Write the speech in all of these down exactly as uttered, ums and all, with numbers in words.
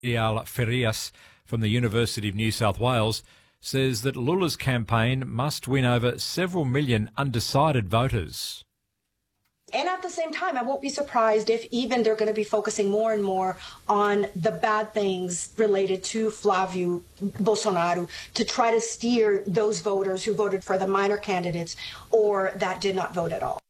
Ial Ferias from the University of New South Wales says that Lula's campaign must win over several million undecided voters. And at the same time, I won't be surprised if even they're going to be focusing more and more on the bad things related to Flávio Bolsonaro to try to steer those voters who voted for the minor candidates or that did not vote at all.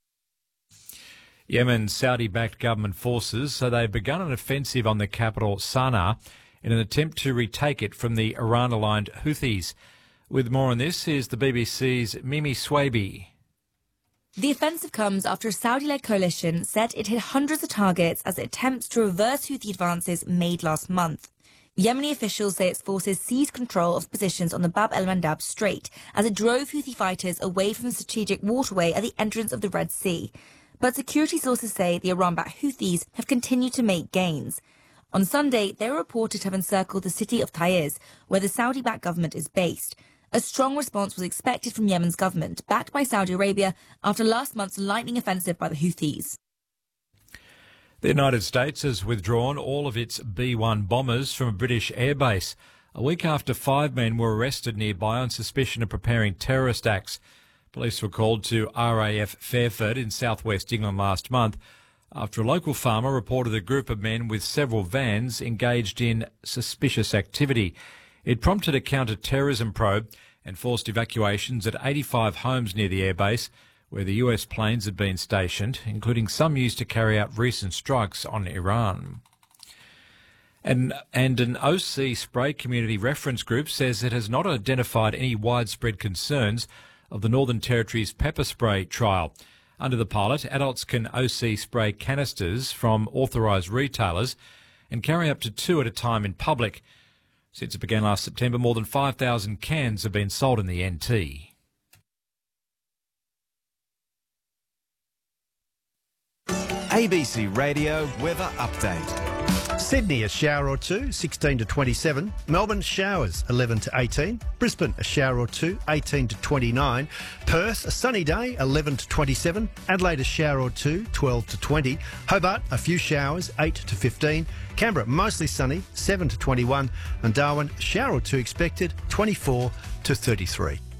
Yemen's Saudi-backed government forces say they've begun an offensive on the capital, Sana'a, in an attempt to retake it from the Iran-aligned Houthis. With more on this, here's the B B C's Mimi Swaby. The offensive comes after a Saudi-led coalition said it hit hundreds of targets as it attempts to reverse Houthi advances made last month. Yemeni officials say its forces seized control of positions on the Bab el-Mandab Strait as it drove Houthi fighters away from the strategic waterway at the entrance of the Red Sea. But security sources say the Iran-backed Houthis have continued to make gains. On Sunday, they were reported to have encircled the city of Taiz, where the Saudi-backed government is based. A strong response was expected from Yemen's government, backed by Saudi Arabia, after last month's lightning offensive by the Houthis. The United States has withdrawn all of its B one bombers from a British airbase, a week after five men were arrested nearby on suspicion of preparing terrorist acts. Police were called to R A F Fairford in southwest England last month after a local farmer reported a group of men with several vans engaged in suspicious activity. It prompted a counter-terrorism probe and forced evacuations at eighty-five homes near the airbase, where the U S planes had been stationed, including some used to carry out recent strikes on Iran. And, and an O C spray community reference group says it has not identified any widespread concerns of the Northern Territory's pepper spray trial. Under the pilot, adults can O C spray canisters from authorised retailers and carry up to two at a time in public. Since it began last September, more than five thousand cans have been sold in the N T. A B C Radio Weather Update. Sydney, a shower or two, sixteen to twenty-seven. Melbourne, showers, eleven to eighteen. Brisbane, a shower or two, eighteen to twenty-nine. Perth, a sunny day, eleven to twenty-seven. Adelaide, a shower or two, twelve to twenty. Hobart, a few showers, eight to fifteen. Canberra, mostly sunny, seven to twenty-one. And Darwin, a shower or two expected, twenty-four to thirty-three.